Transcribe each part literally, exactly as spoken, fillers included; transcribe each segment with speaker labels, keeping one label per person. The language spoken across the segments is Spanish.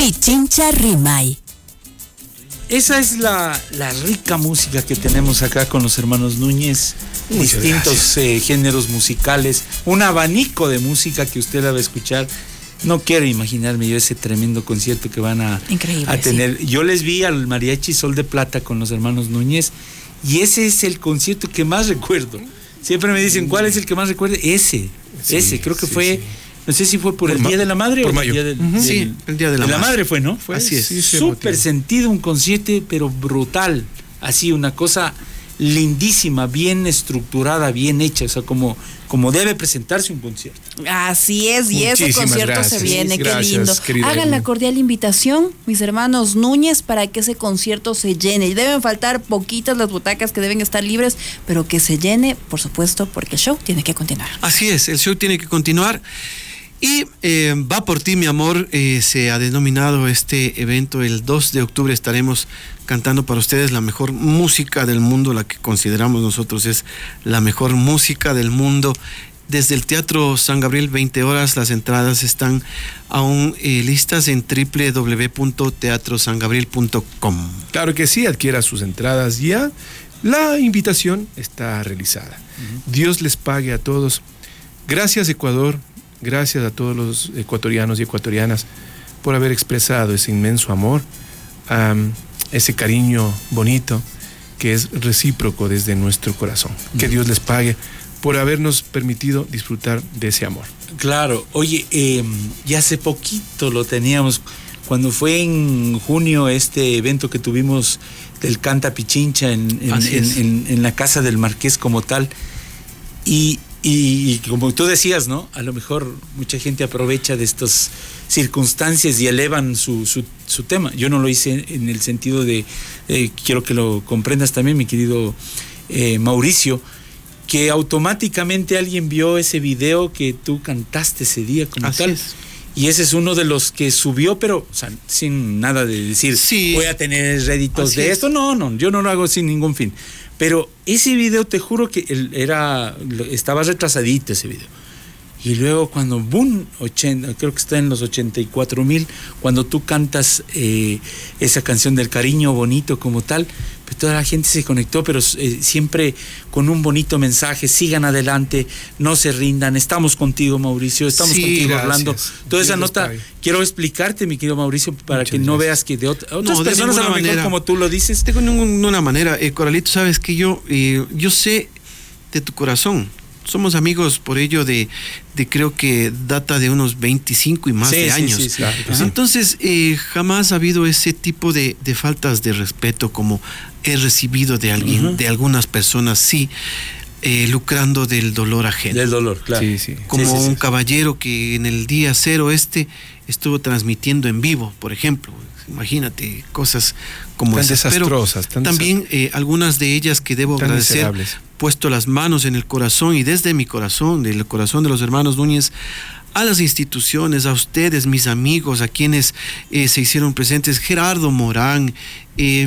Speaker 1: Pichincha Rimay.
Speaker 2: Esa es la, la rica música que tenemos acá con los hermanos Núñez. Muchas distintos eh, géneros musicales, un abanico de música que usted la va a escuchar. No quiero imaginarme yo ese tremendo concierto que van a,
Speaker 1: Increíble,
Speaker 2: a tener.
Speaker 1: sí.
Speaker 2: Yo les vi al Mariachi Sol de Plata con los hermanos Núñez y ese es el concierto que más recuerdo. Siempre me dicen, ¿cuál es el que más recuerdo? Ese, sí, ese, creo que sí, fue... Sí. No sé si fue por, por el Día de la Madre
Speaker 3: por
Speaker 2: o
Speaker 3: mayo.
Speaker 2: el Día del,
Speaker 3: uh-huh.
Speaker 2: del,
Speaker 3: sí, el Día de la,
Speaker 2: de la
Speaker 3: Madre.
Speaker 2: Madre fue, ¿no? Fue
Speaker 3: así es. Sí,
Speaker 2: súper sentido, un concierto, pero brutal. Así, una cosa lindísima, bien estructurada, bien hecha, o sea, como, como debe presentarse un concierto.
Speaker 1: Así es, y ese concierto
Speaker 3: gracias.
Speaker 1: se viene,
Speaker 3: Gracias,
Speaker 1: qué lindo. Hagan la cordial invitación, mis hermanos Núñez, para que ese concierto se llene. Y deben faltar poquitas las butacas que deben estar libres, pero que se llene, por supuesto, porque el show tiene que continuar.
Speaker 3: Así es, el show tiene que continuar. Y eh, Va por ti, mi amor, eh, se ha denominado este evento. El dos de octubre estaremos cantando para ustedes la mejor música del mundo, la que consideramos nosotros es la mejor música del mundo. Desde el Teatro San Gabriel, veinte horas, las entradas están aún eh, listas en doble u doble u doble u punto teatro san gabriel punto com.
Speaker 4: Claro que sí, adquiera sus entradas ya. La invitación está realizada. Uh-huh. Dios les pague a todos. Gracias, Ecuador. Gracias a todos los ecuatorianos y ecuatorianas por haber expresado ese inmenso amor, um, ese cariño bonito que es recíproco desde nuestro corazón. Que Dios les pague por habernos permitido disfrutar de ese amor.
Speaker 2: Claro, oye, eh, ya hace poquito lo teníamos, cuando fue en junio este evento que tuvimos del Canta Pichincha en, en, en, en, en la casa del Marqués como tal, y Y, y como tú decías, ¿no? A lo mejor mucha gente aprovecha de estas circunstancias y elevan su, su, su tema. Yo no lo hice en el sentido de, eh, quiero que lo comprendas también, mi querido eh, Mauricio, que automáticamente alguien vio ese video que tú cantaste ese día como
Speaker 3: Así
Speaker 2: tal.
Speaker 3: Es.
Speaker 2: Y ese es uno de los que subió, pero o sea, sin nada de decir,
Speaker 3: sí.
Speaker 2: voy a tener réditos
Speaker 3: Así
Speaker 2: de
Speaker 3: es.
Speaker 2: esto. No, no, yo no lo hago sin ningún fin. Pero ese video, te juro que era, estaba retrasadito ese video. Y luego cuando, boom, ochenta, creo que está en los ochenta y cuatro mil, cuando tú cantas eh, esa canción del cariño bonito como tal, pues toda la gente se conectó, pero eh, siempre con un bonito mensaje: sigan adelante, no se rindan, estamos contigo, Mauricio, estamos
Speaker 3: sí,
Speaker 2: contigo,
Speaker 3: gracias.
Speaker 2: Orlando. Toda esa nota, pague. Quiero explicarte, mi querido Mauricio, para Muchas que no gracias. veas que de otra, otras no, personas a lo mejor manera, como tú lo dices.
Speaker 3: De ninguna manera, eh, Coralito, sabes que yo, eh, yo sé de tu corazón. Somos amigos por ello de, de creo que data de unos veinticinco y más sí, de años. Sí, sí, claro, sí. Entonces, eh, jamás ha habido ese tipo de, de faltas de respeto como he recibido de alguien, uh-huh. de algunas personas, sí, eh, lucrando del dolor ajeno.
Speaker 2: Del dolor, claro.
Speaker 3: Sí, sí. Como sí, sí, un sí. caballero que en el día cero este estuvo transmitiendo en vivo, por ejemplo. Imagínate, cosas como
Speaker 4: tan
Speaker 3: esas.
Speaker 4: desastrosas.
Speaker 3: Pero
Speaker 4: tan
Speaker 3: también eh, algunas de ellas que debo agradecer,
Speaker 4: miserables.
Speaker 3: Puesto las manos en el corazón y desde mi corazón, del corazón de los hermanos Núñez, a las instituciones, a ustedes, mis amigos, a quienes eh, se hicieron presentes, Gerardo Morán, eh,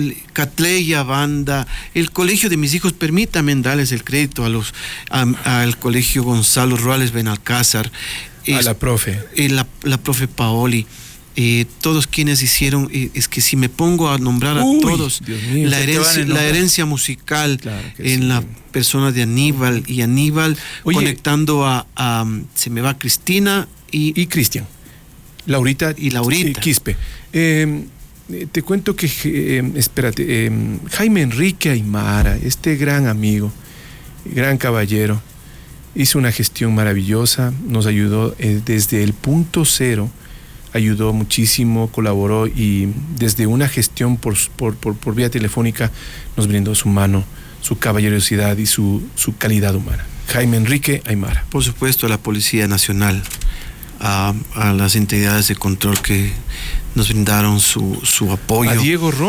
Speaker 3: Catleya Banda, el colegio de mis hijos, permítanme darles el crédito a los a, al colegio Gonzalo Ruales Benalcázar,
Speaker 4: eh, a la profe,
Speaker 3: eh, la, la profe Paoli. Eh, todos quienes hicieron, eh, es que si me pongo a nombrar a Uy, todos, mío, la, herencia, la herencia musical claro en sí. la persona de Aníbal y Aníbal, Oye, conectando a, a, se me va Cristina y,
Speaker 4: y Cristian, Laurita
Speaker 3: y Laurita.
Speaker 4: Sí, Quispe. Eh, te cuento que, eh, espérate, eh, Jaime Enrique Aymara, este gran amigo, gran caballero, hizo una gestión maravillosa, nos ayudó eh, desde el punto cero. Ayudó muchísimo, colaboró y desde una gestión por, por, por, por vía telefónica nos brindó su mano, su caballerosidad y su, su calidad humana. Jaime Enrique Aymara.
Speaker 3: Por supuesto, a la Policía Nacional, a, a las entidades de control que nos brindaron su, su apoyo.
Speaker 4: A Diego Ron.